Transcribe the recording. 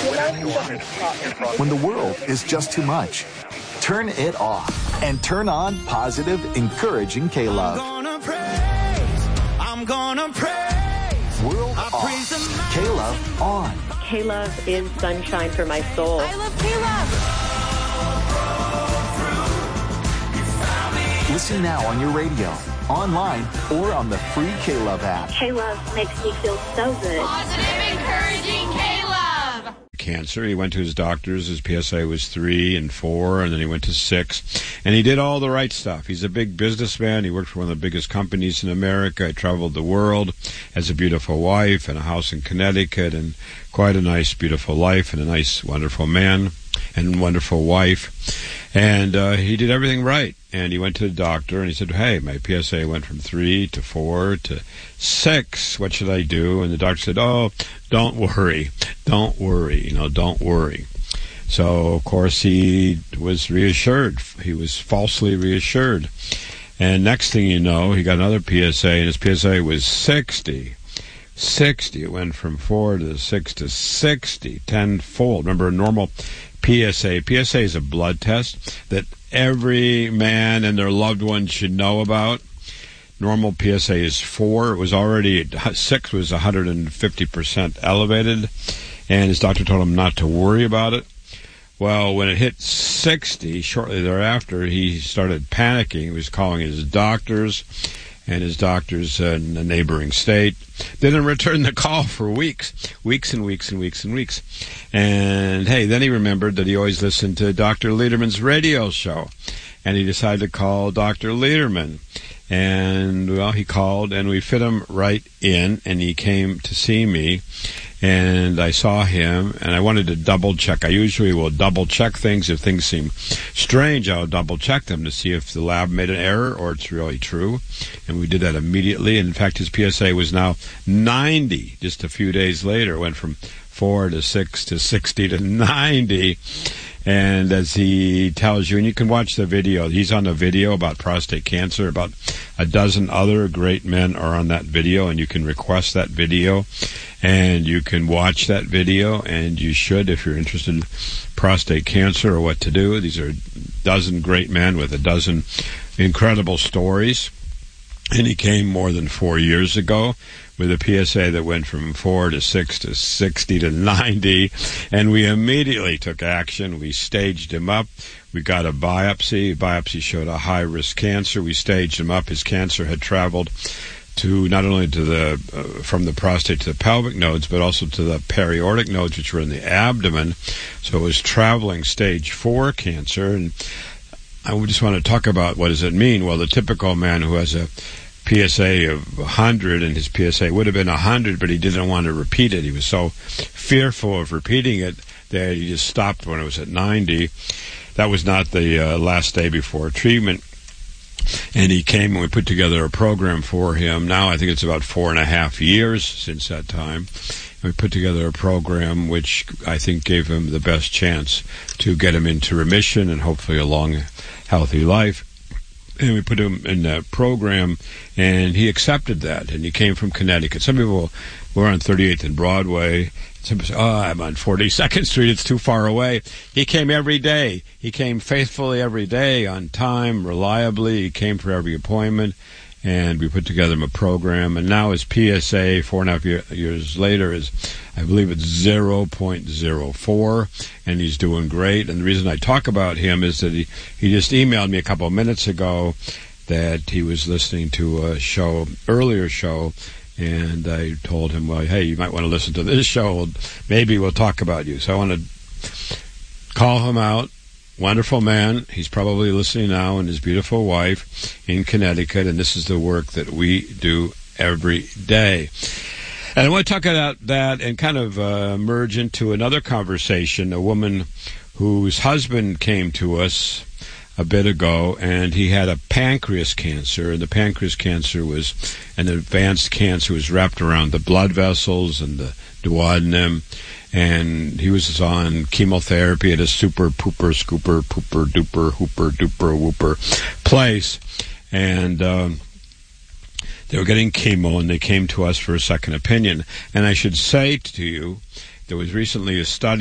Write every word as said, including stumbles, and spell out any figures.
When the world is just too much, turn it off and turn on positive, encouraging K-Love. I'm gonna praise, I'm gonna praise. World off, K-Love on. K-Love is sunshine for my soul. I love K-Love. Listen now on your radio, online, or on the free K-Love app. K-Love makes me feel so good. Positive, encouraging K-Love. Cancer. He went to his doctors. His P S A was three and four, and then he went to six. And he did all the right stuff. He's a big businessman. He worked for one of the biggest companies in America. He traveled the world, has a beautiful wife and a house in Connecticut, and quite a nice, beautiful life, and a nice, wonderful man and wonderful wife. And uh, he did everything right. And he went to the doctor, and he said, hey, my P S A went from three to four to six. What should I do? And the doctor said, oh, don't worry. Don't worry. You know, don't worry. So, of course, he was reassured. He was falsely reassured. And next thing you know, he got another P S A, and his P S A was sixty. sixty. It went from four to six to sixty, tenfold. Remember, a normal P S A. P S A is a blood test that every man and their loved one should know about. Normal P S A is four. It was already, six was one hundred fifty percent elevated, and his doctor told him not to worry about it. Well, when it hit sixty, shortly thereafter, he started panicking. He was calling his doctors, and his doctors in a neighboring state didn't return the call for weeks, weeks and weeks and weeks and weeks. And, hey, then he remembered that he always listened to Doctor Lederman's radio show, and he decided to call Doctor Lederman. And, well, he called, and we fit him right in, and he came to see me. And I saw him, and I wanted to double-check. I usually will double-check things. If things seem strange, I'll double-check them to see if the lab made an error or it's really true. And we did that immediately. And in fact, his P S A was now ninety just a few days later. It went from four to six to sixty to ninety. And as he tells you, and you can watch the video, he's on the video about prostate cancer. About a dozen other great men are on that video, and you can request that video, and you can watch that video, and you should if you're interested in prostate cancer or what to do. These are a dozen great men with a dozen incredible stories. And he came more than four years ago with a P S A that went from four to six to sixty to ninety, and we immediately took action. We staged him up. We got a biopsy. Biopsy showed a high-risk cancer. We staged him up. His cancer had traveled to not only to the uh, from the prostate to the pelvic nodes, but also to the periaortic nodes, which were in the abdomen. So it was traveling stage four cancer. And I just want to talk about what does it mean. Well, the typical man who has a P S A of one hundred, and his P S A would have been one hundred, but he didn't want to repeat it. He was so fearful of repeating it that he just stopped when it was at ninety. That was not the uh, last day before treatment. And he came, and we put together a program for him. Now I think it's about four and a half years since that time. And we put together a program which I think gave him the best chance to get him into remission and hopefully a long, healthy life. And we put him in that program, and he accepted that, and he came from Connecticut. Some people were on thirty-eighth and Broadway. Some people say, oh, I'm on forty-second Street, it's too far away. He came every day. He came faithfully every day, on time, reliably. He came for every appointment, and we put together a program. And now his P S A, four and a half year, years later, is, I believe it's zero point zero four, and he's doing great. And the reason I talk about him is that he, he just emailed me a couple of minutes ago that he was listening to a show, earlier show, and I told him, well, hey, you might want to listen to this show. Maybe we'll talk about you. So I want to call him out. Wonderful man. He's probably listening now, and his beautiful wife in Connecticut, and this is the work that we do every day. And I want to talk about that and kind of uh, merge into another conversation. A woman whose husband came to us a bit ago, and he had a pancreas cancer, and the pancreas cancer was an advanced cancer. It was wrapped around the blood vessels and the duodenum, and he was on chemotherapy at a super pooper scooper pooper duper hooper duper whooper place, and um, they were getting chemo, and they came to us for a second opinion. And I should say to you, there was recently a study